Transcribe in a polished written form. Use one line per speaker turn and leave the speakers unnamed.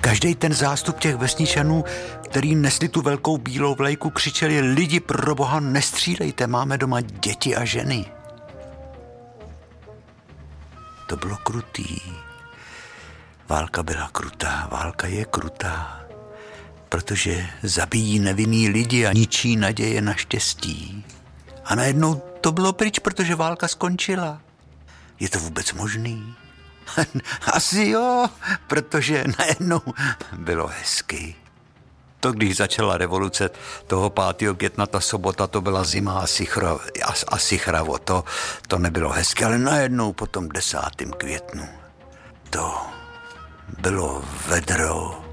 Každý ten zástup těch vesničanů, který nesli tu velkou bílou vlajku, křičeli: lidi, pro boha, nestřílejte, máme doma děti a ženy. To bylo krutý. Válka byla krutá, válka je krutá, protože zabíjí nevinný lidi a ničí naděje na štěstí. A najednou to bylo pryč, protože válka skončila. Je to vůbec možný? Asi jo, protože najednou bylo hezky. To, když začala revoluce toho 5. května, ta sobota, to byla zima asi chravo, to nebylo hezky, ale najednou po tom 10. květnu to bylo vedro